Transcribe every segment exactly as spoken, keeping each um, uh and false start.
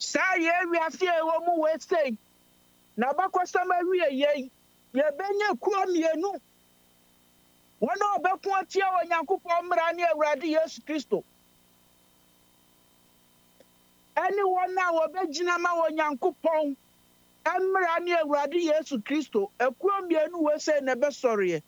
Sa ye wiase e wo mu we say. Na bakosam awie ye. Ye benye kuo mienu. Wona obeku atia Onyankopon mmara ne Awurade Yesu Kristo. Anyone now obegina ma Onyankopon mmara ne Awurade Yesu Kristo. Ekuo mienu we say na be sorry.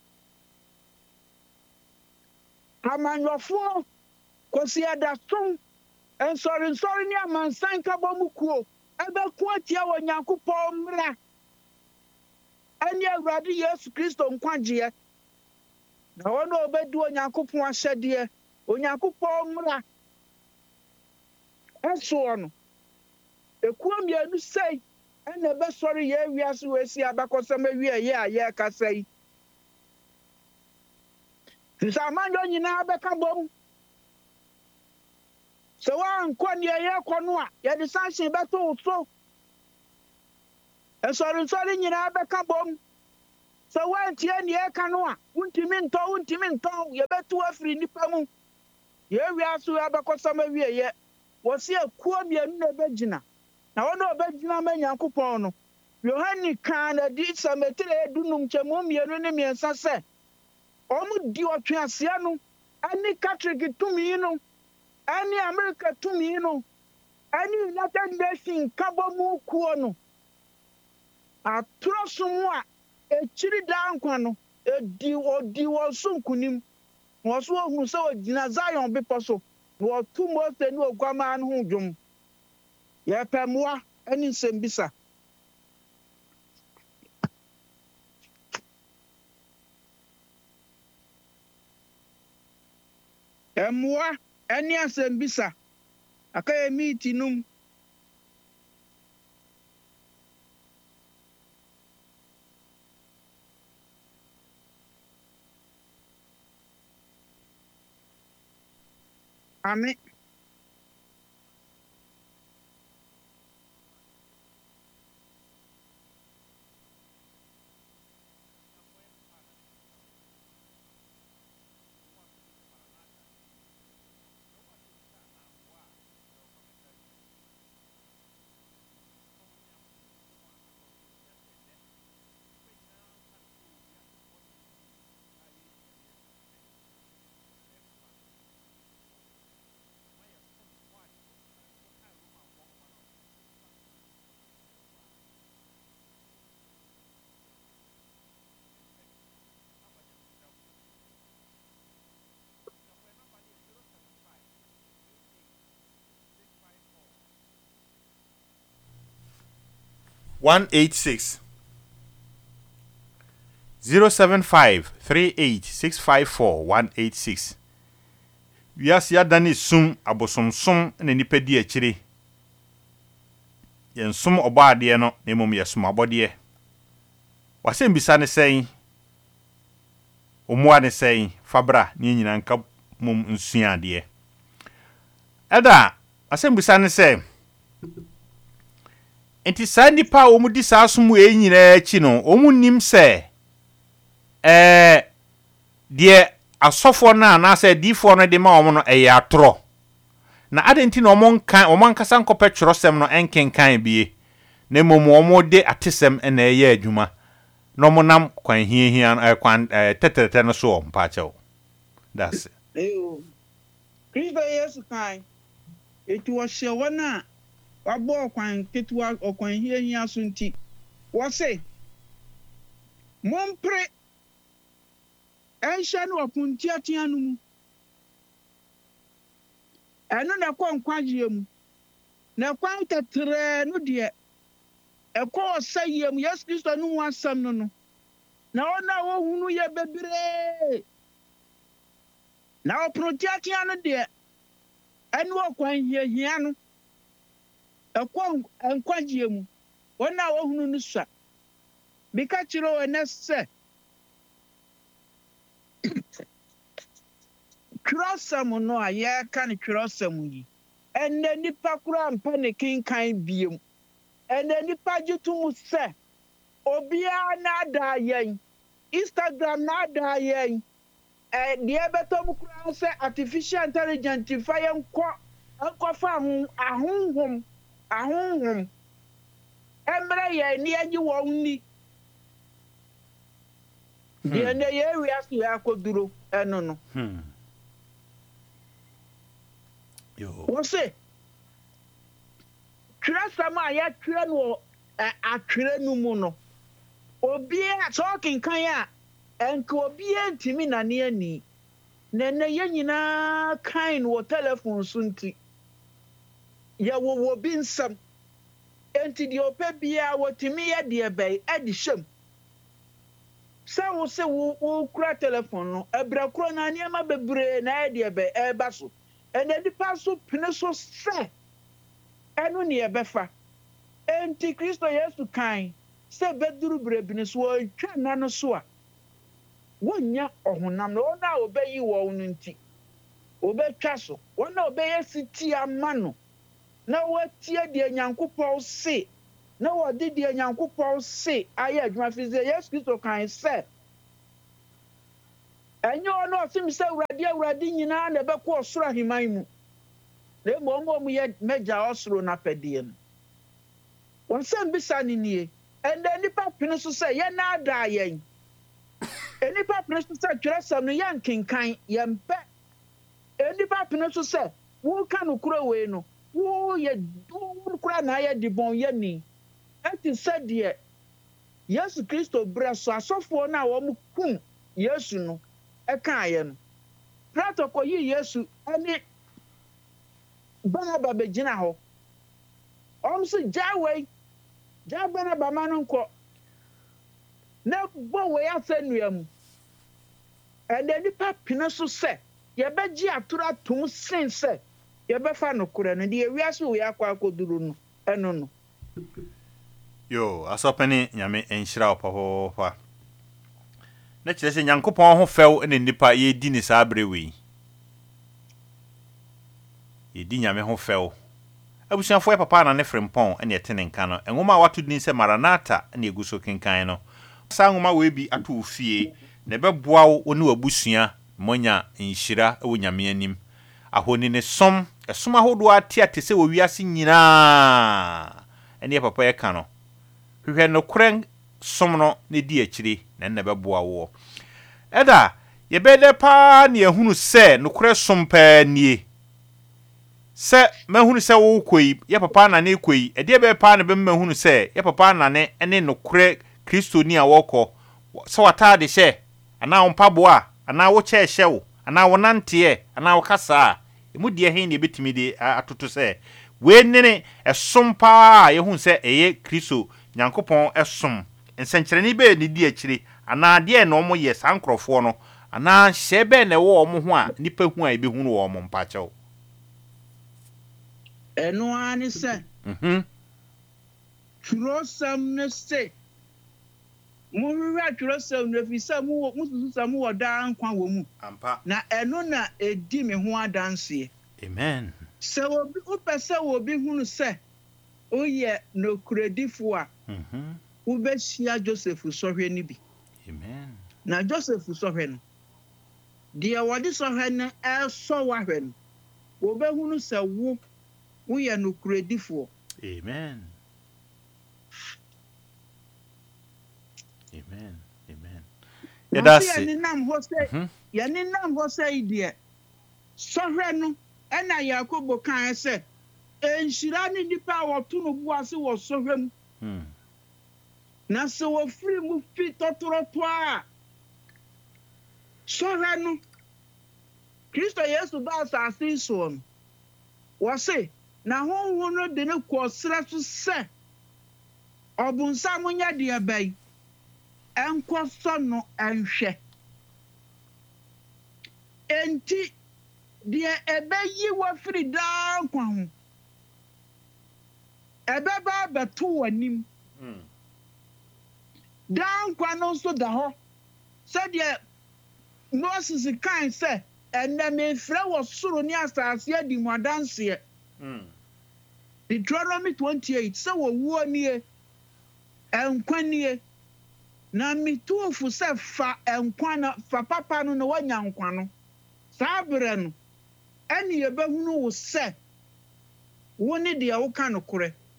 Amanyofo kosi adasom ensori nsori ni amansan ka bomukuo ebeku atia Onyankopon mmara ene Awurade Yesu Kristo nkwagie na wono obedu Onyankopon ahyede Onyankopon mmara eso ono ekuo mienu sei ene ebesori ye wiase wesi abakosam awie ye aye kasai Fisamanyo nyina abeka bom So one kon ye ye konwa ye de sanction beto so e sorry sorry nyina beka bom so one tie ne ye kanwa untimi nto untimi nto ye beto afri nipa mu ye wiaso abekosam awie ye wo se akuo mienu na begina na wono obegina ma Nyankopon no Yohani kan na di sametre edunum chemu mienu ne miensa se omu di otweasia no ani Catholic tumi no Any America to me, you know, any United Nations Kabomu Kuono. A trosumwa, a chili down quano, a deal or deal or soon kunim, was one who saw Dinazion Biposo, or two more than no Gama and Hujum. Yapamwa, any Sembisa. Emwa, any Sembisa. Akaya meetinum. Amen. one eight six zero seven five three eight six five four one eight six. Wiase adane sum abosomsom na nipa di akire. Yen sum obaade no na mom yesum abode. Wasem bisa ne sen. Omoa ne sen fabra ne nyina nka mom nsuade. Eda wasem bisa ne sen. Enti sa nipa omu di sa asum e nyina achi no omu nim se eh die asofo na na se difo no de ma omo no eye atro na adenti no omo nkan omo ankasa nkopɛ twerosem no enkenkan bie na momu omo de atesem na eye adwuma no mo nam kwan hiehia kwan tetetete no so mpa chew. That's it. Eyo Kristo Yesu kan etu wo hye wona wabo kwan ketua okwan hiehia so nti wo se mompre enhye no opuntiatia no mu eno na kwa nkwaje mu na kwan tetre no de ekọ osayem Yesu Kristo no wasam no no na ona wo hunu ye bebere na opuntiatia no de eno okwan hiehia no ekọ nkwaje mu ona wo hunu no sua bika chiro enese Krosam no aye kan krosam yi enne nipa kura mpa ne kinkan biem enne nipa jitum se obia na da yen Instagram na da yen eh de betom kura se artificial intelligence fa yen ko enko fa ahunhum ahonhom emre ye ni agi wo ni de ne ye wi asu ya koduro eno no Hmm. Yo. wo se twasama ya twa no atwere no mu no obi a talking kan ya enka obi antimi na ne ani na na ye nyina kan wo telephone so nti ya wo wo bi nsam enti di opa bia wotimi ye de bai adi hyem sa wo se wo wo kura telephone no ebra kro na ne ma bebre na ye de bai e ba so ene di pa so pene so se enu ne ebefa enti Kristo Yesu kan se beduru brebini so otwa na no so a wonya ohunam no na obeyi wo no nti obetwa so wona obeye siti ama no na watie de Nyankopɔn se na wode de Nyankopɔn se aye adwuma fize Yesu Kristo kan se enyo no osim se urade urade nyina na bɛkɔ osoro ahiman mu na mmom mu ye meja osoro na pɛdeɛ no wonsɛm bisa ne nie ende nipa pene so se ye na ada yɛn enipa pene so se twerɛsɛm no yɛn kenkan yɛn pɛ enipa pene so se wo ka no kuro we no wo ye du kura na ye di bon ye ni enti se de Yesu Kristo bra so asofo na wo mu kum Yesu no e kan ye no protocol yi Yesu ani Barnaba be gina ho om so jawe ja Barnaba manu nko na bo we asanua mu ende nipa pina so se ye beji atura tum sen se ye befa no kure no de wiase we akwa akoduru no eno no Yo, asopani nyame enhyira opopopa. Na kire se Nyankopɔn ho fɛw ne nipa ye di ni saa brewe. Ye di nyame ho fɛw. Abusuafo ya papa na ne frempɔn ne etene nka no. Enwoma wato din se Maranatha ne eguso kenkan no. Saa nwoma we bi ato ofie na bɛboa wo ne wabusua monya nhyira ewo nyame anim. Ahoni ne som, esom ahodo atia te se wo wiase nyinaa. Ene papa ye ka no. Hwehwɛ no kren som no ne di akiri na nna bɛboa wo. Eda ye bɛde pa ne ehunu se no kre som pa nie. Se mahunu se wo koi ye papa na ne koi ede bɛ pa ne be mahunu se ye papa na ne ene no kre Kristoni a wokɔ se wata de hye ana wo mpaboa ana wo kye hye wo ana wo nante ana wo kasa emu de hen ne betimi de atoto se we nene esom pa ye hu se eye Kristo Nyankopɔn esom ensenkyereni be ne di akire ana de na omo ye sankrofo no ana hye be na wo omo ho a nipa hu a ebe hu no wo omo mpakyɛw eno ani se mhm twrosam ne se mu hwehwɛ twrosam no fi se mu mususu sam wo da nkwa wo mu ampa na eno na edi me ho adanse amen se obi upese obi hunu se oye no kredifo a mhm ubehia Joseph sohwe ni bi amen na Joseph sohwe no de wodi sohwe ne eso wahwe no obehunu se wo wo ye no kredifo amen amen amen ya that's ni nam ho se ya ni nam ho se ide sohwe no ena Yakobo kan se enhyira ni nipa woto no buase wo sohwe mu hmm na se wo free mu fi totoroto a sohwe no Kristo Yesu ba asase so no wo se na honhu no de ne kwosra so se obunsa munya de abai enkoso no enhwe enti de ebeyi wo free da nkwa ho ebeba beto wanim hmm da nkwa no so da ho se de Moses kan se enne me frɛ wo soro ni asase adi mu adanse hmm Deuteronomy twenty-eight se wo wuo nie enkwa nie na mituofu se fa enkwa na fa papa no na wanya nkwa no saa bere no ene ye behunu wo se wo ne de wo ka no kore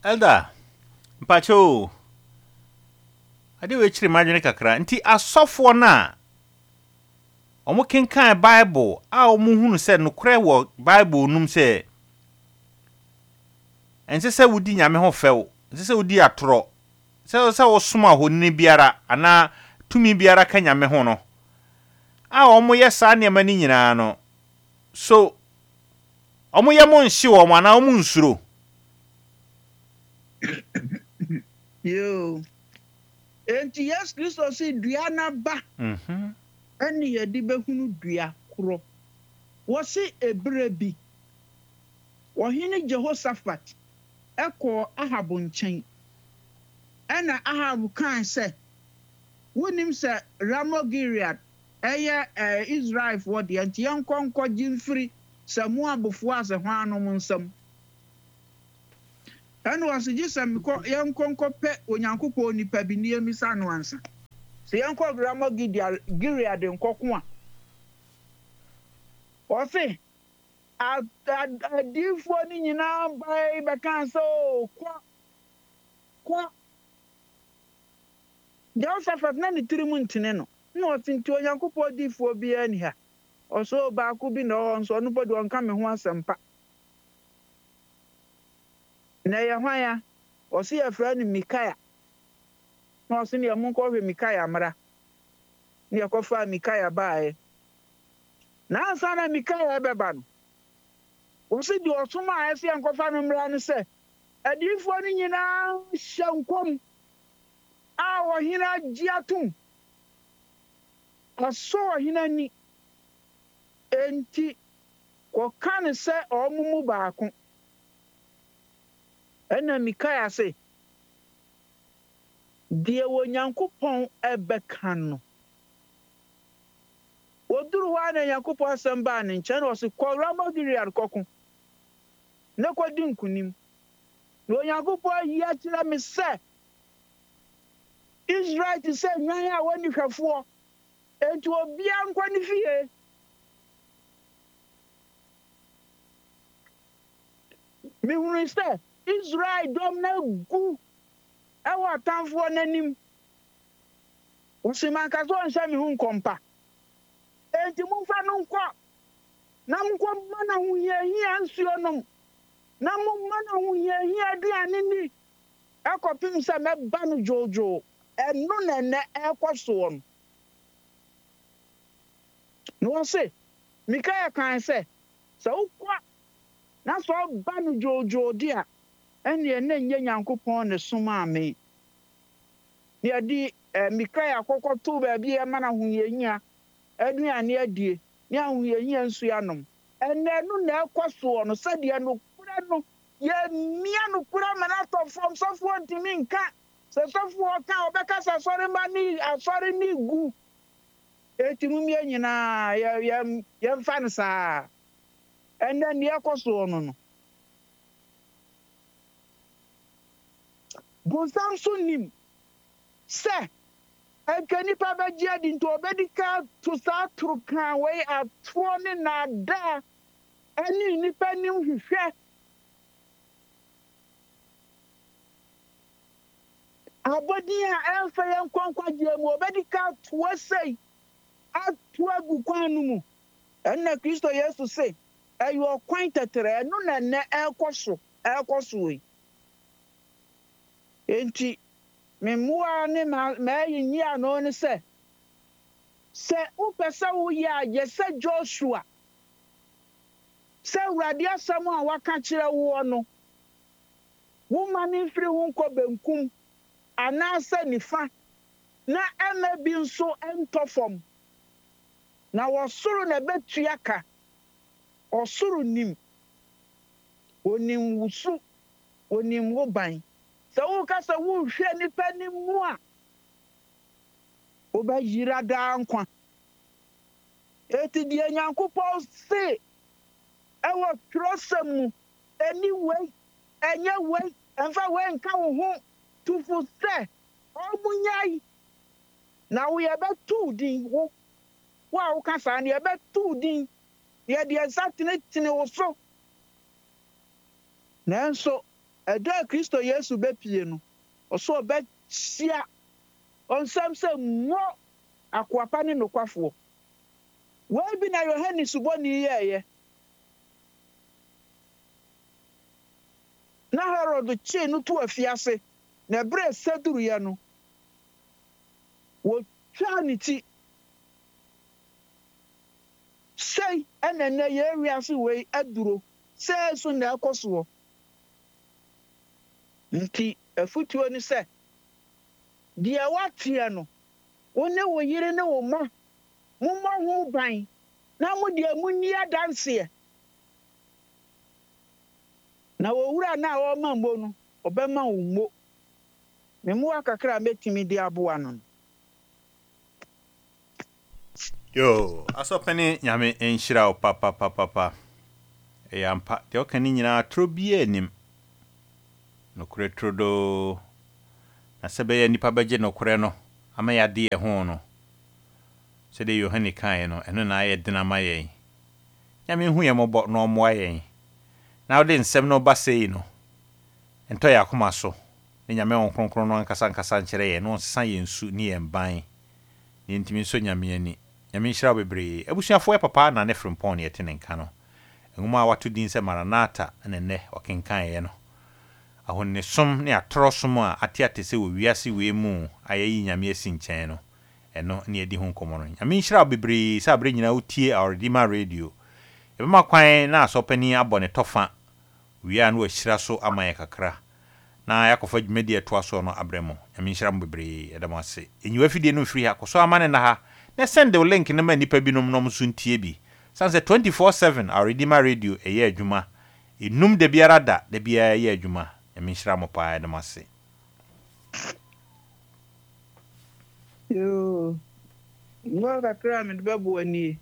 Elda mpacho ade we chiri madwene kakra nti asofo na omo kenkan Bible a omo hunu se no kure wo Bible num se ense se wudi nyame ho few ense se wudi atoro se se wo soma honni biara ana tumi biara ka nyame ho no a omo ye sa ne mani nyina no so omo ye mo nhye wo mo ana omo nsuro yo enti yes Christo si dua na ba mhm eni ye di behunu dua kro wo si ebrebi wo hini Jehoshaphat eko Ahabu nchen ena Ahabu kan se wonim se Ramogilead eye eh, Israel for the enti yankonko jimfiri se Moabfo ase hwanom nsam enu wasiji se mko yankonko pe onyankopɔ nipa bi ne emisa no ansa se yanko Ramogilead nkoko a o se adifo ni nyina bai bekan so kwa kwa Jehoshaphat na ni tirimu ntine no na otinti onyankopɔ difo bi ani ha oso ba ku bi na o nso no bodi onka me ho asempa na ye hwan ya osi ya fra ni Mikaya na osi ni amun ko hwe Mikaya mara ni akofa Mikaya baae na ansa na Mikaya beba no osi di osoma ese ankofa no mra ne se adifo ni nyina hyankom a wo hina giatum aso hina ni enti ko kan se omumu baako ena Mikaya se die wo nyankopon ebeka no oduru wa na nyankopon asamba ne nche na osi ko Ramogilead kokko ne ko dinkunim no nyankopon yi akira me se Israel ti se nwan a woni hwefo enti obi ankwa ni fie mi hunu se Israel dom na gu ewa tanfo nanim usima ka so nse mi hu kompa enti mu fa no nkọ na nkọ mana hu ye hia nsuo nom na mu mana hu ye hia aduane ni akopim se me ba no jojo enu na ne ekoso no no se Mikaya kan se se ukwa na so ba no jojo dia ene ene nye nyankopon ne soma me ne adi Mikaya kokko to ba bi e mana hu ye hia aduane adie ne ahu ye hia nsu anom ene nu na ekoso no se de no kura no ye mia no kura mana to from so fo ntimi nka se so fo ka obeka se sori ma ni asori ni gu etimu mi nyina ye ye ye mfa ne sa ene ne ekoso no no bonsam so nim se ekani pa ba ji adi nto obedika to sa trukan we atwo ne na da ani nipa nim hwehwe abodi a elfa yan kwankwa je mu obedika to sei atwo agu kwanu mu enne Kristo Yesu se ayo kwan tetere no na ne ekoso ekoso yi enti memua ne ma yin ya no ne se se upesa wo ya ye se Joshua se urade asam a waka kire wo no wo mani firi hu nko benkum ana se nifa na ema bi nso entofom na wosoro na betuaka osoro nim onim wusu onim wo ban se wo ka se wo hwe nipa ni mu a oba yira da nkwa eti die nyankopon se ewo trosemu anyway enye we enfa we nka wo ho tufu se omunyai na wo ye betu din wo wa wo ka sa ne ye betu din ye de exactly tine wo so nanso ɛda Kristo Yesu bɛpie no ɔso ɔbɛhyia ɔnsɛm sɛ mmɔ akoapa ne nokwafoɔ wɔn bi na Yohane subɔni yɛɛyɛ na Herod kyee no to afiase na ɛberɛ sɛduruyɛ no wɔtwa ne ti sei ɛna nnɛ yɛn wiase wei aduro sei so na ɛkɔ soɔ nti afutuo ni sɛ deɛ wateɛ no wo ne wo yere ne wo ma mommɔ ho ban na mo deɛ munni adanseɛ na wɔwura na a wɔma mmo no ɔbɛma wo mmo me mmoa kakra a mɛtumi de aboa no yo asɔpɛne nyame enhyira wo papa papa papa ɛyɛ ampa deɛ ɔka ne nyinaa toro bia anim nokore trodo na sɛ bɛyɛ nipa bɛgye nokore no ama yɛade yɛ ho no sɛdeɛ Yohane kaeɛ no ɛno na ayɛ dena ma yɛn nyame hu yɛ mmɔbɔ na ɔmmoa yɛn na wode nsɛm no ba sei no ɛntɔ yɛ akoma so ne nyame wɔn kronkron no ankasa ankasa nkyerɛ yɛn no ɔnsesa yɛn su ne yɛn ban ne ntimi nso nyame ani nyame nhyira wo bebree abusuafoɔ yɛ papa na ne frimpɔn ne yɛte ne nka no nwoma a wato din sɛ Maranatha ne nnɛ ɔkenkaeɛ no ahonne som ne atoro som a ate ate sɛ wɔ wiase wei mu ayɛyi nyame asi nkyɛn no ɛno ne yɛdi ho nkɔmmɔ no nyame nhyira wo bebree sɛ aberɛ nyinaa wotie Our Redeemer Radio yɛbɛma kwan na asɔpani abɔ ne tɔfa wia no wahyira so ama yɛ kakra na yakɔfa dwumadi ɛtoa so no abrɛ mu nyame nhyira mo bebree ɛda mo ase enyiwa fidie no mfiri ha kɔso ama ne na ha na send the link na ma nipa binom nom so ntie bi sanse twenty-four seven Our Redeemer Radio ɛyɛ adwuma enum de biara da de biara ɛyɛ adwuma nyame nhyira mo paa ɛda mo ase yo mo kakra me de bɛbo ani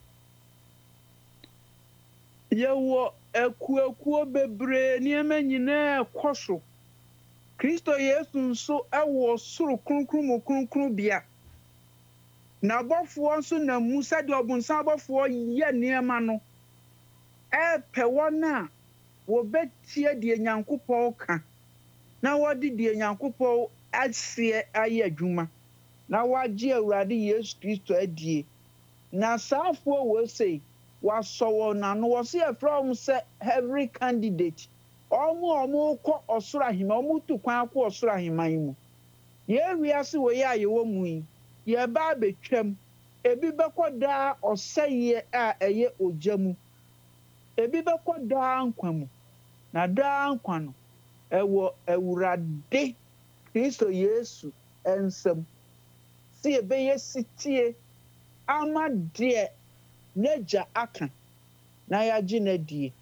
yɛwɔ akuakuo bebree nneɛma nyinaa ɛkɔ so Kristo Yesu nso ɛwɔ soro kronkron mu kronkron bia na abɔfoɔ nso na mu sɛdeɛ ɔbonsan abɔfoɔ yɛ nneɛma no ɛpɛ wɔn a wɔbɛtie deɛ Nyankopɔn ka na wɔde deɛ Nyankopɔn aseɛ ayɛ adwuma na wɔagye Awurade Yesu Kristo adie na saafoɔ wɔ sei wasɔ wɔn n'ano wɔsi ɛfrɛ wɔn sɛ every candidate ɔmo ɔmo kɔ ɔsoro ahema ɔmo tu kwan kɔ ɔsoro ahema yi mu yɛn wiase wɔ yɛ a yɛwɔ mu yi yɛba abɛtwam ebi bɛkɔ daa ɔsɛeɛ a ɛyɛ ogya mu ebi bɛkɔ daa nkwa mu na daa nkwa no ɛwɔ Awurade Kristo Yesu nsam si ɛbɛyɛ sitie ama deɛ n'agya aka na yɛagye n'adie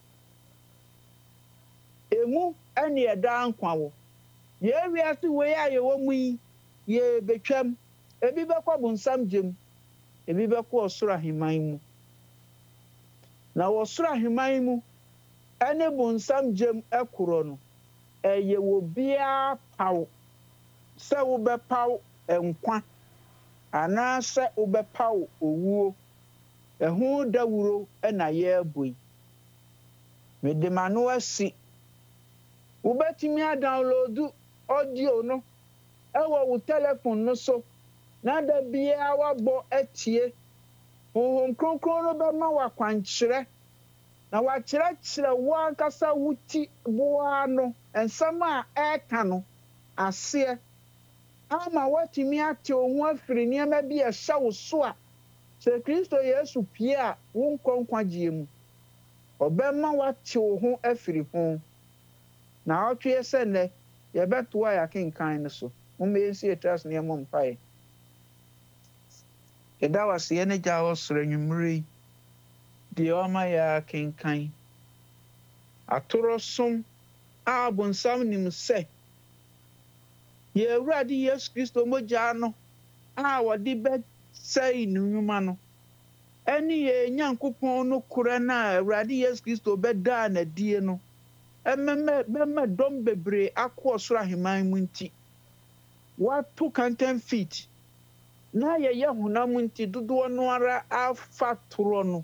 emu ɛne ɛda nkwa wɔ yɛn wiase wei a yɛwɔ mu yi yɛbɛtwam ebi bɛkɔ bonsam gyem ebi bɛkɔ ɔsoro aheman mu na ɔsoro aheman mu ɛne bonsam gyem ɛkorɔ no ɛyɛ wɔ biara paw sɛ wobɛpaw nkwa anaasɛ wobɛpaw owuo ɛho dawuro ɛna yɛabɔ yi mede m'ano asi wobɛtumi adownload audio no ɛwɔ wo telephone no so na da biara wabɔ atie honhom kronkron no bɛma wakwankyerɛ na wakyerɛkyerɛ wo ankasa wo ti boa no nsɛm a ɛka no aseɛ ama watumi ate wo ho afiri nneɛma bi ɛhyɛ wo so a sɛ Kristo Yesu pie a wo nkɔ nkwagyeɛ mu ɔbɛma wate wo ho afiri ho na ɔtwe sɛ nnɛ yɛbɛtoa yɛakenkan no so mommɛyɛnsi yɛtras ne yɛmmɔ mpaeɛ yɛda waseɛ no gya ɔsoro anwummere yi deɛ ɔma yɛakenkan atoro som a bonsam nim sɛ yɛ Awurade Yesu Kristo mogya no a wɔde bɛsɛe ne nnwuma no ɛne yɛ Nyankopɔn no korɛ no a Awurade Yesu Kristo bɛdaa n'adie no ɛmɛmɛ bɛmɛ dɔm bebree akɔ ɔsoro aheman mu nti wato kantan feet na yɛyɛ honam nti dodoɔ no ara afa torɔ no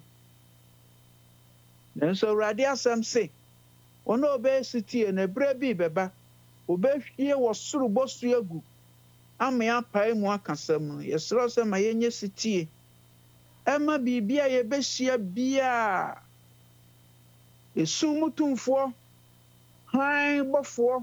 nanso Awurade asɛm se ɔno ɔbɛyɛ sitie na berɛ bi bɛba obehwie wɔ soro bosu agu ama apae mu akasam no yɛsrɛ sɛ ma yɛnyɛ sitie ɛma biribi a yɛbɛhyia bia esum mutumfoɔ han bɔfoɔ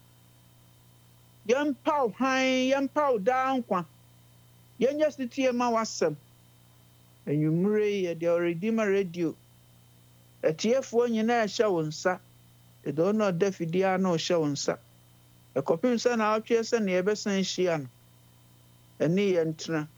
yɛmpaw han yɛmpaw daa nkwa yɛnyɛ sitie ma wasɛm anwummere yɛde Redeemer Radio atiefoɔ nyinaa ɛhyɛ wo nsa ɛde ɔno ɔda fidie na ɔhyɛ wo nsa ɛkɔpem sɛ na ɔtwe sɛ ne yɛbɛsan hyia no ɛne yɛntena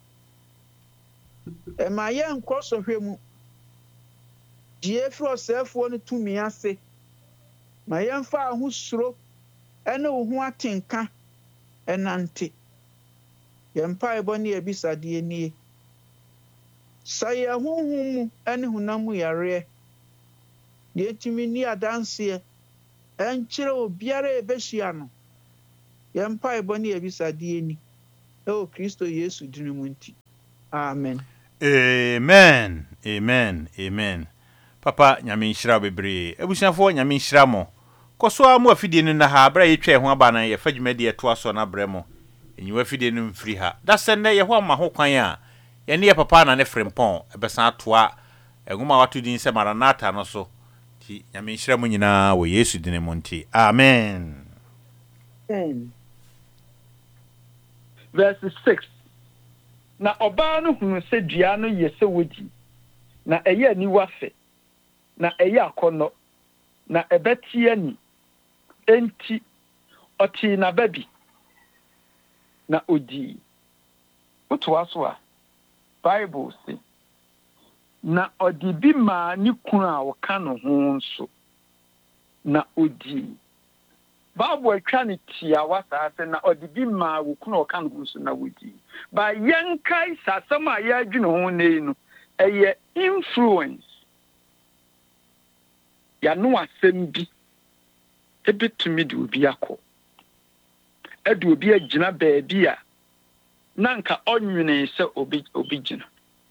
ɛma yɛnkɔ sɔhwɛ mu die firi ɔsɛefoɔ no tumi ase ma yɛmfa ahosuro ɛne wo ho atenka ɛnante yɛmpa ɛbɔ ne yɛbisadeɛ nie sa yɛ honhom mu ɛne honam mu yareɛ deɛ tumi ni adanseɛ ɛnkyerɛ obiara ɛbɛhyia no yɛmpa ɛbɔ ne yɛbisadeɛ ni ɛwɔ Kristo Yesu din mu nti amen. Amen. Amen. Amen. Papa nyame nhyira bebree. Abusuafo nyame nhyira mo. Koso amu afidie no na ha bra yetwa ho aba na ye fadwuma de to aso na bra mo. Enyiwa afidie no mfiri ha. Da sende ye ho ama ho kwan a ye ne ye papa na ne frempon ebesan atoa eguma wato din se maranata no so. Ti nyame nhyira mo nyina wo Yesu din mu nti. Amen. Amen. Verse six. Na ọba no hunu sɛ dua no yɛ sɛ wodi na ɛyɛ aniwa fɛ na ɛyɛ akɔnɔ na ɛbɛtie ani enti ɔtee n'aba bi na odi wotoa so a Bible se na ɔde bi maa ne kunu a wɔka no ho nso na odi Bible atwa ne tia wasaase na ɔde bi maa wo kunu a wɔka no ho nso na wodi ba yenkai sasama ya adwene ho nei no ɛyɛ influence ya no asɛm bi ebetumi de obi akɔ ɛde obi agina baabi a nanka ɔnwene sɛ obi obi gina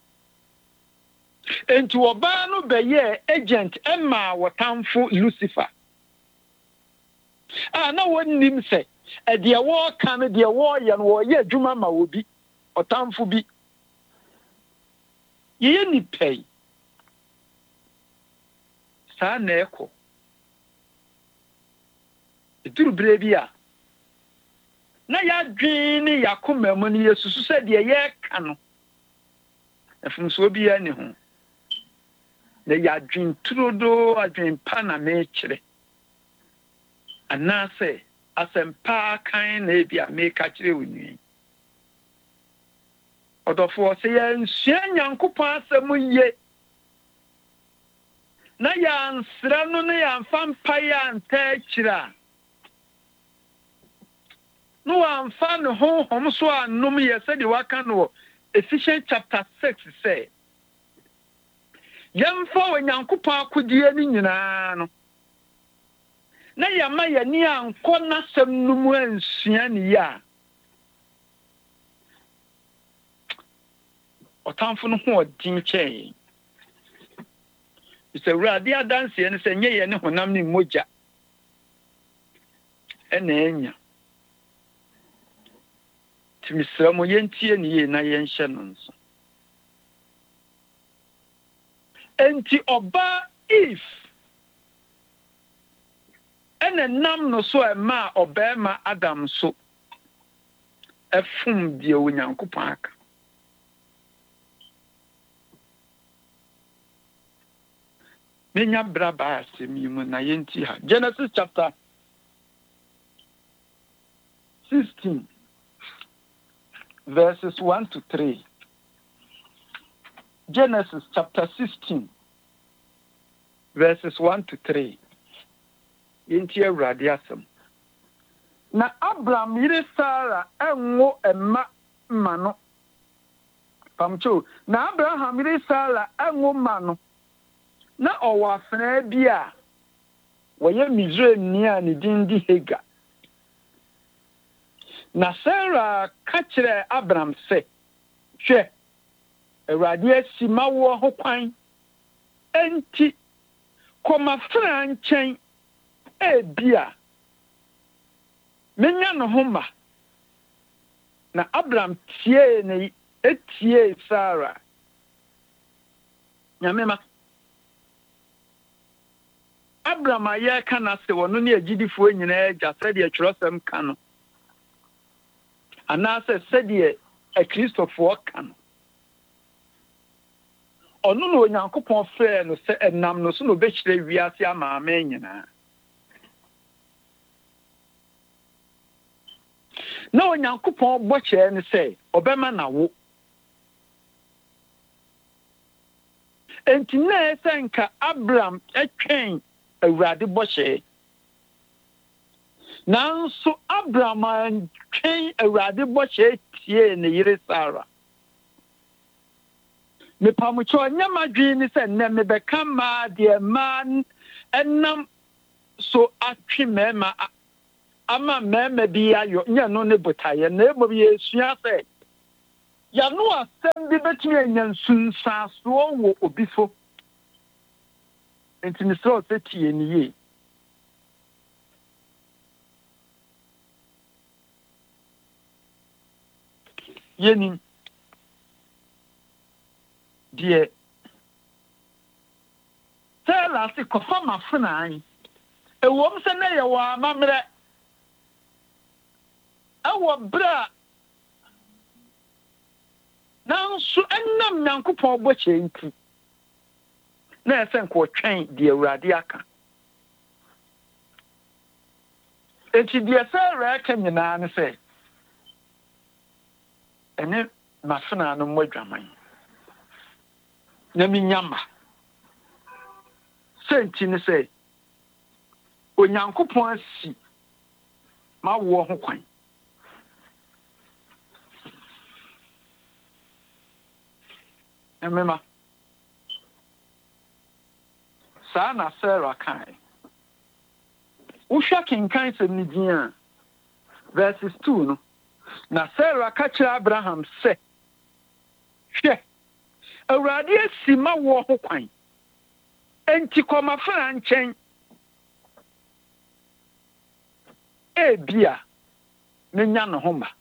enti ɔbaa no bɛyɛ agent ɛma wɔtamfo Lucifer a na wɔnnim sɛ ɛde ɛwɔ ka no de ɛwɔ yɛ no wɔyɛ adwuma ma obi ɔtamfo bi yɛyɛ nipai saa na ɛkɔ ɛduru berɛ bi a na yɛadwen ne yɛakoma mu no yɛsusu sɛ deɛ yɛreka no mfomsoɔ biara ne ho na yɛadwen turodoo adwen pa na mekyerɛ anaasɛ asɛmpa kan na ebi a meka kyerɛ wo nwi ɔdɔfoɔ sɛ yɛnsua Nyankopɔn asɛm yie na yɛansrɛ no na yɛamfa mpaeɛ anta akyirɛ a na wɔamfa ne honhom so anom yɛ sɛdeɛ waka no wɔ Ephesians chapter six sɛ yɛmfa wɔ Nyankopɔn akodie no nyinaa no na yɛma yɛni ankɔ n'asɛm no mu ansua ne yɛ a ɔtamfo no ho ɔden kyɛn sɛ Awurade adanseɛ no sɛ nyɛ yɛ ne honam ne mogya ɛna anya nti mesrɛ mo yɛntie ne yie na yɛnhyɛ no nso enti ɔbaa Eve ɛna nam no so ɛma ɔbɛɛma Adam so ɛfom deɛ Onyankopɔn aka menya bra ba asɛm yi mu na yɛnti ha Genesis chapter sixteen verses one to three. Genesis chapter sixteen verses one to three. Yɛnti Awurade asɛm. Na Abraham yere Sarah ɛnwo ɛma ma no. Pamcho, na Abraham yere Sarah ɛnwo ma no. Na ɔwɔ afena bi a wɔyɛ Misraimni a ne din di Hagar. Na Sarah ka kyerɛ Abraham sɛ, hwɛ, Awurade asi ma wo ho kwan, enti kɔma fena nkyɛn ebia menya no homa na Abraham tie ne etie Sarah nyamema Abraham ayɛ ka na se wono ne agidifo nyinaa agya sɛ de atwerɛsɛm ka no anaasɛ sɛ de a Kristofo ka no ɔno no Onyankopɔn frɛ no sɛ ɛnam no so no bekyerɛ wiase amaame nyinaa na Onyankopɔn bɔ kyerɛ ne sɛ ɔbɛma na wo enti na ɛsɛ nka Abraham ɛtwɛn Awurade bɔhyɛ nanso Abraham antwɛn Awurade bɔhyɛ tie ne yere Sarah me pamucho nyama dwini sɛ nnɛ mebɛka maa deɛ maa ɛnam so atwe mɛma ama mɛma bi ayɔ nyɛ no ne botaeɛ na ebo bi esua sɛ ya no asɛm bi betumi anya nsunsasoɔ wɔ obi so enti ne sɛ ɔsɛ tie ne yie yɛnim deɛ sɛ lase kɔfa mafenaa ɛwɔm sɛ na yɛwɔ amammerɛ ɛwɔ berɛ a nanso ɛnam Nyankopɔn bɔkyɛ nti na ɛsɛ nkɔtwɛn deɛ Awurade aka enti deɛ sɛ Awurade ka nyinaa ne sɛ ɛne mafenaa no mmɔ adwaman na minyamba senti ne sɛ Onyankopɔn asi ma wo ho kwan emema saa na Sarah kai wohwa kenkan sɛ ne din a verses two no na Sarah ka kyerɛ Abraham sɛ hwɛ Awurade asi ma wo ho kwan enti kɔma fra nkyɛn ebia menya no ho ma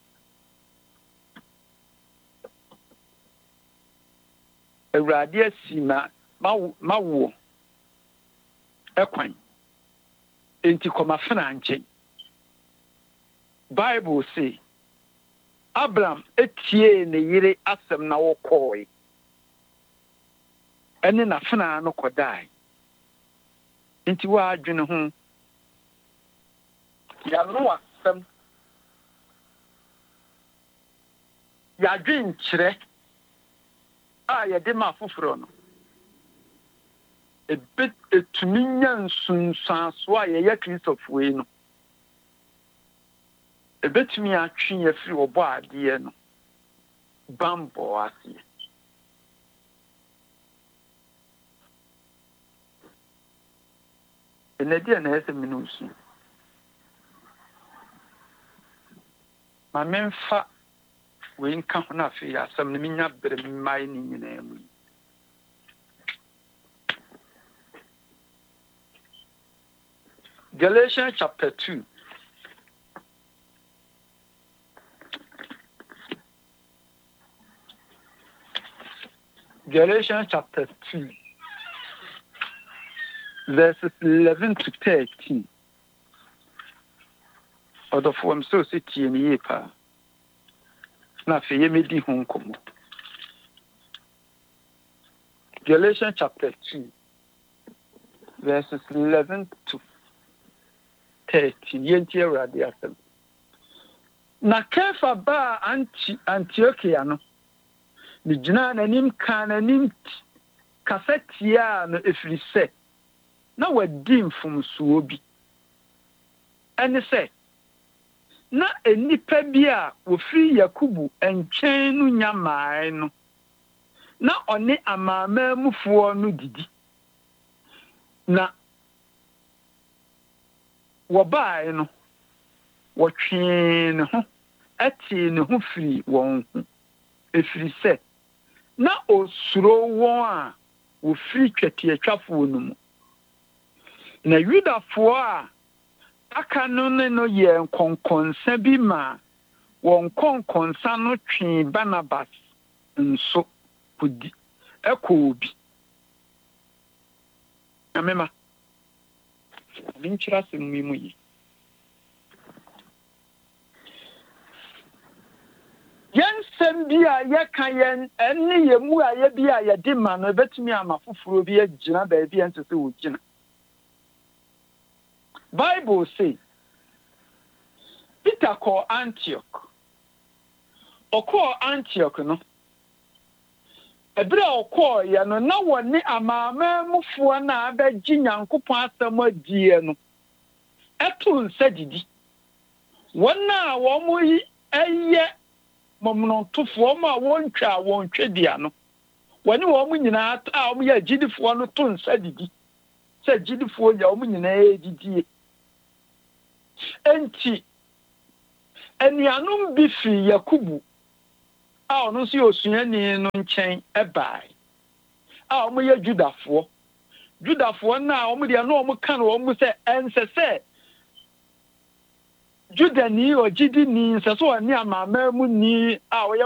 Awurade asi ma ma wo ekwan enti kɔma fra nkyɛn Bible say Abraham etie ne yere asɛm na wɔkɔe ɛne na fena no kɔdae nti wa adwene ho ya no asɛm ya dwen kyerɛ a yɛde ma foforo no ebe etumi nya nsunsuaso a yɛyɛ Kristofo yi no ebetumi atwe yɛfiri ɔbɔ adeɛ no bambɔ aseɛ enedi na ɛsɛ minusu ma memfa we nka ho na fe asɛm no minya bere mmai ni nyinaa mu Galatians chapter two Galatians chapter two verses eleven to thirteen. Other form so city in Yepa. Na fe yemedi ho nkomo. Galatians chapter two verses eleven to thirteen. Yenti Awurade asem. Na Kefa ba anti Antiochia no. Ni gyina n'anim ka n'anim kasatia no efiri sɛ na wadi mfomsuo bi ɛne sɛ na enipa bi a wofiri Yakubu nkyɛn no nyamae no na ɔne amaamamufoɔ no didi na wɔbae no wɔtwee ne ho ɛtee ne ho firi wɔn ho efiri sɛ na osuro wɔn a wofiri twetiatwafoɔ no mu na Yudafoɔ a aka no ne no yɛ nkɔnkɔnsa bi ma wɔn nkɔnkɔnsa no twe Barnabas nso kodi ɛkɔ obi amema minkyira se mu mu yi yɛnsɛm bi a yɛka yɛn ɛne yɛ mu a yɛ bi a yɛde ma no ɛbɛtumi ama foforɔ bi agyina baabi a ɛnte sɛ wɔgyina. Bible say Peter kɔɔ Antioch. Ɔkɔɔ Antioch no. Ɛberɛ a ɔkɔɔeɛ no na wɔne amaamanmufoɔ na abɛgye Nyankopɔn asɛm adie no ɛto nsa didi. Wɔn a wɔn yi ɛyɛ mɔmɔntofoɔ ma wɔntwa wɔn twɛdia no. Wɔne wɔn nyinaa a wɔn yɛ agyidifoɔ no to nsa didi. Sɛ agyidifoɔ yɛ wɔn nyinaa didie. Enti anuanom bi firi Yakubu a ɔno nso yɛ osuani no nkyɛn ɛbae a wɔn yɛ Judafoɔ. Judafoɔ no a wɔn deɛ no wɔn ka no wɔn sɛ ɛnsɛ sɛ Judani ɔgyidini nsɛ sɛ ɔne amaamanmuni a ɔyɛ